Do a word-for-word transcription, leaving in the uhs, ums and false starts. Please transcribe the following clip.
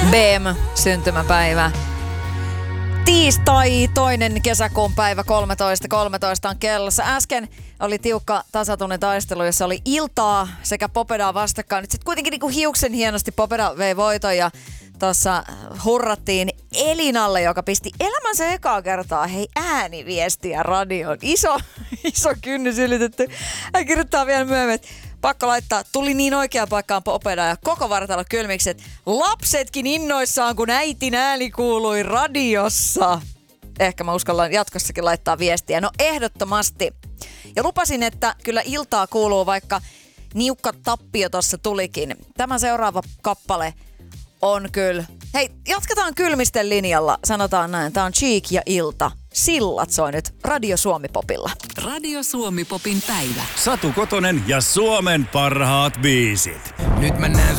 B M, syntymäpäivä. Tiistai, toinen kesäkuun päivä, kolmetoista kolmetoista on kellossa. Äsken oli tiukka tasatunnin taistelu, jossa oli Iltaa sekä Popedaa vastakkain. Nyt sitten kuitenkin niinku hiuksen hienosti Popeda vei voiton ja tuossa hurrattiin Elinalle, joka pisti elämänsä ekaa kertaa hei ääniviestiä radioon. Iso, iso kynnys ylitetty. Hän kirjoittaa vielä myöhemmin, että pakko laittaa, tuli niin oikeaan paikkaan Popeda ja koko vartalo kylmiksi, että lapsetkin innoissaan, kun äitin ääni kuului radiossa. Ehkä mä uskallan jatkossakin laittaa viestiä. No ehdottomasti. Ja lupasin, että kyllä Iltaa kuuluu, vaikka niukka tappio tossa tulikin. Tämä seuraava kappale on kyllä. Hei, jatketaan kylmisten linjalla. Sanotaan näin. Tää on Cheek ja Ilta. Sillat soi nyt Radio Suomi-popilla. Radio Suomi-popin päivä. Satu Kotonen ja Suomen parhaat biisit. Nyt mä näen